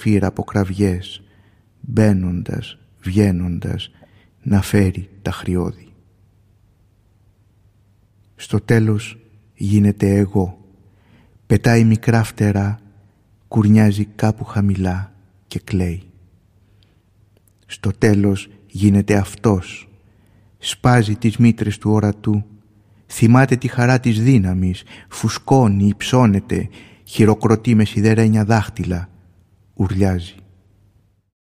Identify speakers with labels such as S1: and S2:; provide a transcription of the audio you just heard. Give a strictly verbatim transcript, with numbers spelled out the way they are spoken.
S1: γεφύρα από κραυγές, μπαίνοντας, βγαίνοντας, να φέρει τα χρειώδη. Στο τέλος γίνεται εγώ, πετάει μικρά φτερά, κουρνιάζει κάπου χαμηλά και κλαίει. Στο τέλος γίνεται αυτός, σπάζει τις μήτρες του ορατού, θυμάται τη χαρά της δύναμης, φουσκώνει, υψώνεται, χειροκροτεί με σιδερένια δάχτυλα, ουρλιάζει.